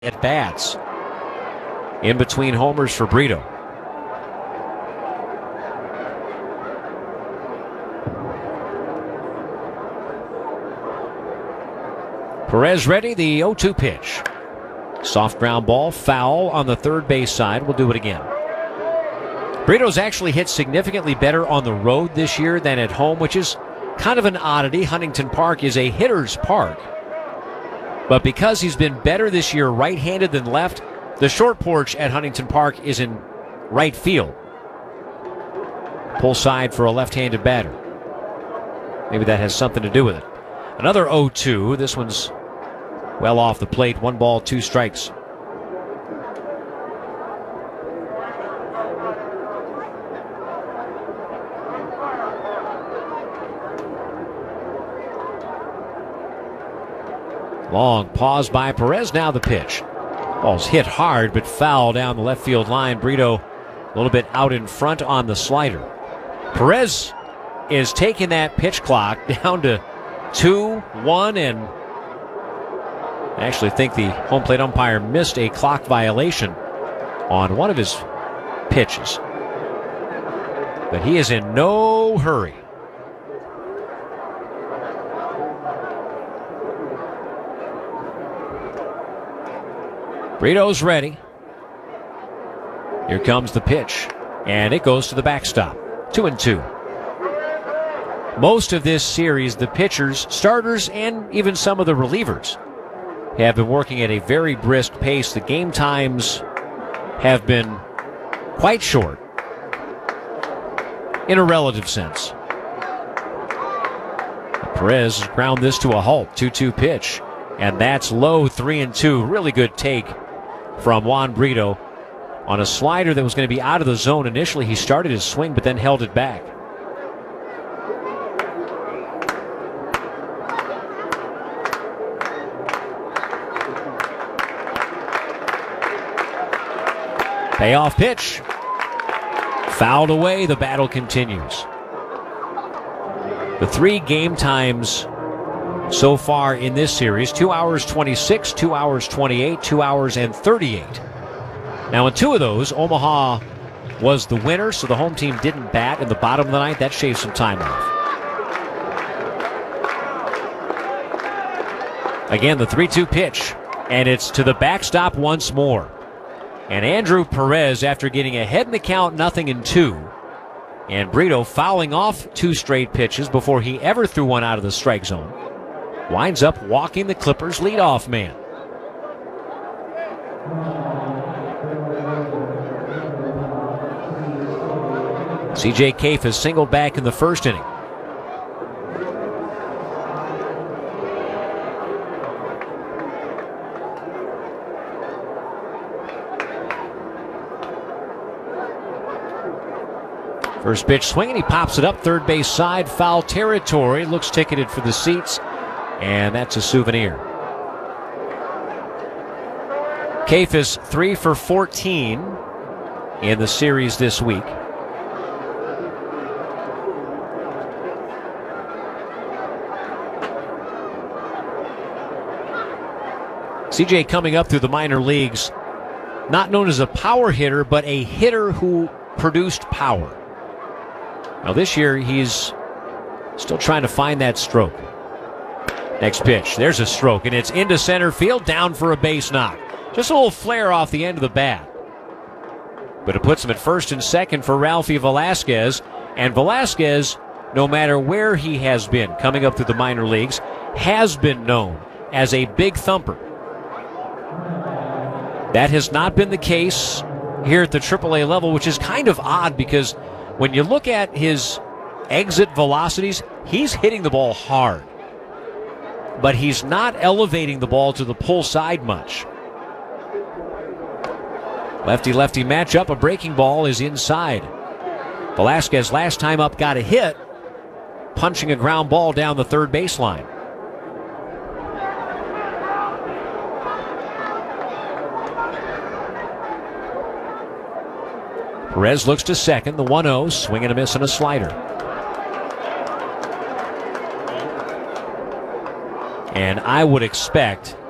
at bats in between homers for Brito. Perez ready, the 0-2 pitch. Soft ground ball, foul on the third base side. We'll do it again. Brito's actually hit significantly better on the road this year than at home, which is kind of an oddity. Huntington Park is a hitter's park. But because he's been better this year right-handed than left, the short porch at Huntington Park is in right field. Pull side for a left-handed batter. Maybe that has something to do with it. Another 0-2. This one's well off the plate. 1 ball, 2 strikes. Long pause by Perez. Now the pitch. Ball's hit hard but foul down the left field line. Brito a little bit out in front on the slider. Perez is taking that pitch clock down to 2-1, and I actually think the home plate umpire missed a clock violation on one of his pitches. But he is in no hurry. Brito's ready. Here comes the pitch, and it goes to the backstop. 2-2. Most of this series, the pitchers, starters, and even some of the relievers have been working at a very brisk pace. The game times have been quite short in a relative sense. Perez has ground this to a halt. 2-2 pitch, and that's low. 3-2. Really good take from Juan Brito on a slider that was going to be out of the zone. Initially, he started his swing, but then held it back. Payoff pitch. Fouled away. The battle continues. The 3 game times so far in this series: 2 hours 26, 2 hours 28, 2 hours and 38. Now in 2 of those, Omaha was the winner, so the home team didn't bat in the bottom of the ninth. That shaved some time off. Again, the 3-2 pitch, and it's to the backstop once more. And Andrew Perez, after getting ahead in the count, 0-2, and Brito fouling off 2 straight pitches before he ever threw one out of the strike zone, winds up walking the Clippers' leadoff man. C.J. Caiff has singled back in the first inning. First pitch swinging, he pops it up third base side, foul territory, looks ticketed for the seats, and that's a souvenir. Caiff is 3 for 14 in the series this week. CJ coming up through the minor leagues, not known as a power hitter, but a hitter who produced power. Now this year, he's still trying to find that stroke. Next pitch, there's a stroke, and it's into center field, down for a base knock. Just a little flare off the end of the bat. But it puts him at first and second for Ralphie Velasquez. And Velasquez, no matter where he has been coming up through the minor leagues, has been known as a big thumper. That has not been the case here at the AAA level, which is kind of odd because when you look at his exit velocities, he's hitting the ball hard. But he's not elevating the ball to the pull side much. Lefty-lefty matchup, a breaking ball is inside. Velasquez last time up got a hit, punching a ground ball down the third baseline. Perez looks to second, the 1-0, swing and a miss and a slider. And I would expect